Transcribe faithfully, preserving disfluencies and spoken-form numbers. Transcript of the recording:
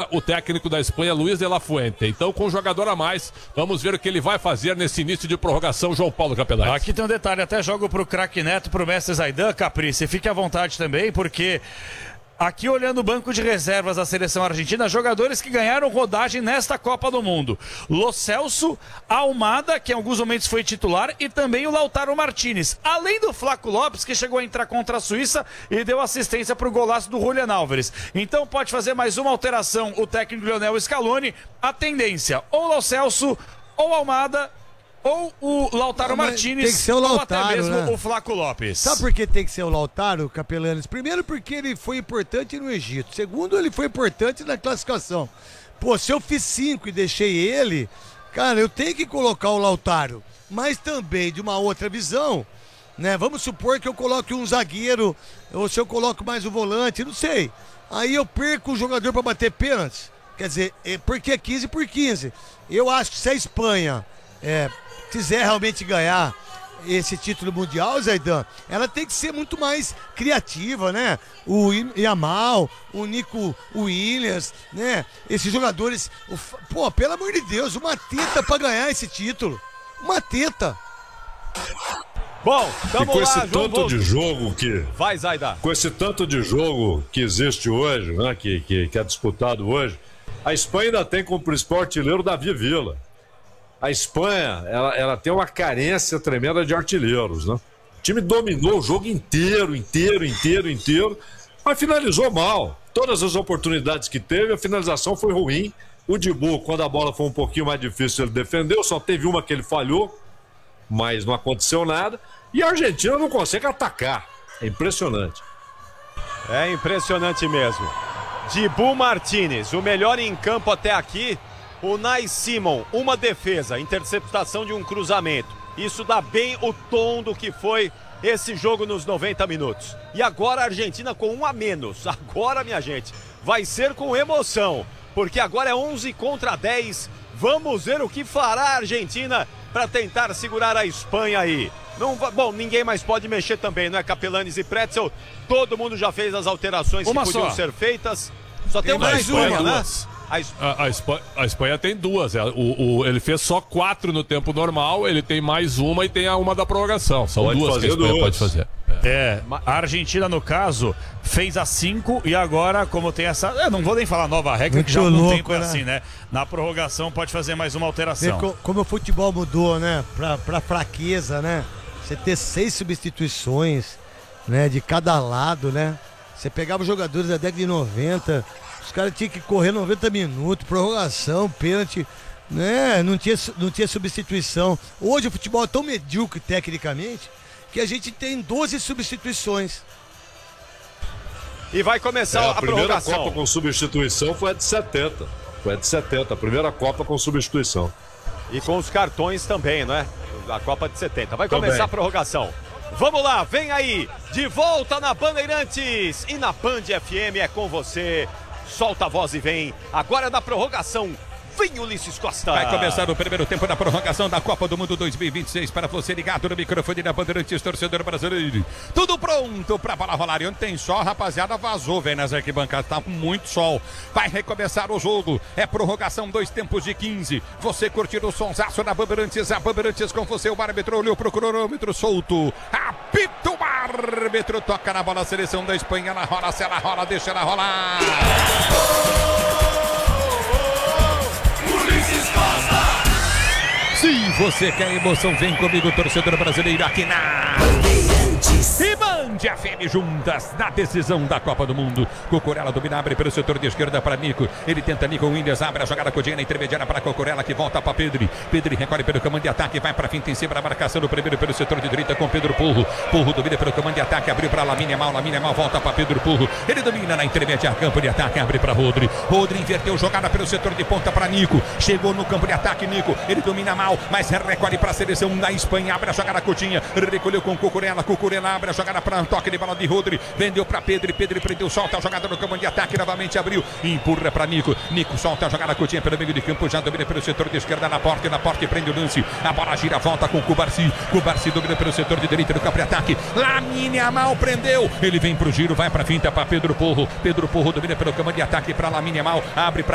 agora o técnico da Espanha, Luis de la Fuente. Então, com um jogador a mais, vamos ver o que ele vai fazer nesse início de prorrogação, João Paulo Capelani. Aqui tem um detalhe, até jogo pro craque Neto, pro mestre Zaidan, Caprice, fique à vontade também, porque... Aqui olhando o banco de reservas da seleção argentina, jogadores que ganharam rodagem nesta Copa do Mundo. Lo Celso, Almada, que em alguns momentos foi titular, e também o Lautaro Martinez. Além do Flaco Lopes, que chegou a entrar contra a Suíça e deu assistência para o golaço do Julián Álvares. Então pode fazer mais uma alteração o técnico Lionel Scaloni. A tendência, ou Lo Celso, ou Almada... ou o Lautaro ah, Martinez, tem que ser o Lautaro, ou até mesmo né? o Flaco Lopes. Sabe por que tem que ser o Lautaro, Capelanes? Primeiro porque ele foi importante no Egito. Segundo, ele foi importante na classificação. Pô, se eu fiz cinco e deixei ele, cara, eu tenho que colocar o Lautaro. Mas também, de uma outra visão, né? Vamos supor que eu coloque um zagueiro, ou se eu coloco mais um volante, não sei. Aí eu perco o jogador para bater pênalti. Quer dizer, porque é quinze por quinze. Eu acho que se a Espanha... É, quiser realmente ganhar esse título mundial, Zaidan, ela tem que ser muito mais criativa, né? O Yamal, o Nico Williams, né? Esses jogadores, o... pô, pelo amor de Deus, uma teta pra ganhar esse título. Uma teta. Bom, e com lá, esse João tanto Volta. de jogo que... Vai, Zaidan. Com esse tanto de jogo que existe hoje, né? Que, que, que é disputado hoje, a Espanha ainda tem como principal artilheiro Davi Villa. A Espanha, ela, ela tem uma carência tremenda de artilheiros, né? O time dominou o jogo inteiro, inteiro, inteiro, inteiro, mas finalizou mal. Todas as oportunidades que teve, a finalização foi ruim. O Dibu, quando a bola foi um pouquinho mais difícil, ele defendeu, só teve uma que ele falhou, mas não aconteceu nada. E a Argentina não consegue atacar. É impressionante. É impressionante mesmo. Dibu Martinez, o melhor em campo até aqui. O Unai Simon, uma defesa, interceptação de um cruzamento. Isso dá bem o tom do que foi esse jogo nos noventa minutos. E agora a Argentina com um a menos. Agora, minha gente, vai ser com emoção, porque agora é onze contra dez. Vamos ver o que fará a Argentina para tentar segurar a Espanha aí. Não, bom, ninguém mais pode mexer também, não é? Capelanes e Pretzel, todo mundo já fez as alterações uma que podiam só. ser feitas. Só tem, Tem mais mais uma, uma, né? A, a, a, Espanha, a Espanha tem duas. O, o, ele fez só quatro no tempo normal, ele tem mais uma e tem a uma da prorrogação. São Pode duas que a Espanha duas. pode fazer. É, a Argentina, no caso, fez as cinco e agora, como tem essa... Eu não vou nem falar nova regra, Muito que já há louco, algum tempo é né? assim, né? Na prorrogação pode fazer mais uma Vê alteração. co- como o futebol mudou, né? Pra, pra fraqueza, né? Você ter seis substituições, né? De cada lado, né? Você pegava os jogadores da década de noventa, os caras tinham que correr noventa minutos, prorrogação, pênalti, né? Não tinha, não tinha substituição. Hoje o futebol é tão medíocre tecnicamente que a gente tem doze substituições. E vai começar É, a, a primeira prorrogação. Copa com substituição foi a de setenta. Foi a de setenta, a primeira Copa com substituição. E com os cartões também, não é? A Copa de setenta. Vai Também. começar a prorrogação. Vamos lá, vem aí, de volta na Bandeirantes e na Band F M é com você. Solta a voz e vem. Agora é da prorrogação. Vem Ulisses Costa. Vai começar o primeiro tempo da prorrogação da Copa do Mundo dois mil e vinte e seis para você ligado no microfone da Bandeirantes, torcedor brasileiro. Tudo pronto pra bola rolar. E onde tem sol, rapaziada, vazou, velho, nas arquibancadas. Tá com muito sol. Vai recomeçar o jogo. É prorrogação, dois tempos de quinze. Você curtir o sonsaço da Bandeirantes. A Bandeirantes com você. O árbitro olhou pro cronômetro solto. Apita o árbitro. Toca na bola a seleção da Espanha. Ela rola, se ela rola, deixa ela rolar. Se você quer emoção, vem comigo, torcedor brasileiro, aqui na Bandeirantes e Band F M juntas na decisão da Copa do Mundo. Cucurella domina, abre pelo setor de esquerda para Nico. Ele tenta, Nico Williams abre a jogada com na intermediária para Cucurella, que volta para Pedri. Pedri recolhe pelo comando de ataque, vai para finta em cima da marcação do primeiro pelo setor de direita com Pedro Porro. Porro domina pelo comando de ataque, abriu para Lamine Yamal, Lamine Yamal volta para Pedro Porro. Ele domina na intermediária, campo de ataque, abre para Rodri. Rodri inverteu jogada pelo setor de ponta para Nico. Chegou no campo de ataque, Nico. Ele domina mal, mas recolhe para a seleção da Espanha, abre a jogada Coutinho, recolheu com Cucurella, Cucurella abre a jogada para toque de bola de Rodri, vendeu para Pedri, Pedri prendeu, solta a jogada no campo de ataque, novamente abriu, empurra para Nico, Nico solta a jogada Coutinho pelo meio de campo, já domina pelo setor de esquerda na porta, na porta e prende o lance, a bola gira, volta com Cubarsi, Cubarsi domina pelo setor de direita do campo de ataque, Lamine Yamal prendeu, ele vem pro giro, vai para finta para Pedro Porro, Pedro Porro domina pelo campo de ataque para Lamine Yamal, abre para